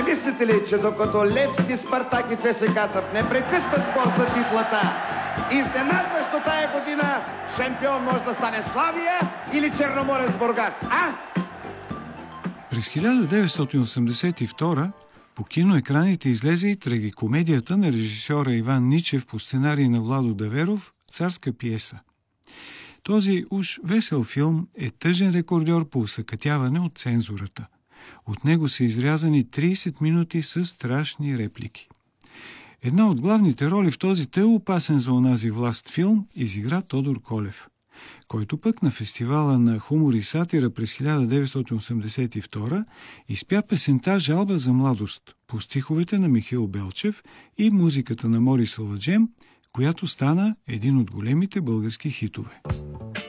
Не мислите ли, че докато Левски, Спартак и ЦСКА са в непрекъснат спор за титлата, изненадващо тая година шампион може да стане Славия или Черноморец Бургас, а? През 1982 по киноекраните излезе и трагикомедията на режисьора Иван Ничев по сценарий на Владо Даверов «Царска пиеса». Този уж весел филм е тъжен рекордьор по усъкътяване от цензурата. От него са изрязани 30 минути с страшни реплики. Една от главните роли в този тъй опасен за онази власт филм изигра Тодор Колев, който пък на фестивала на хумор и сатира през 1982 изпя песента «Жалба за младост» по стиховете на Михаил Белчев и музиката на Морис Аладжем, която стана един от големите български хитове.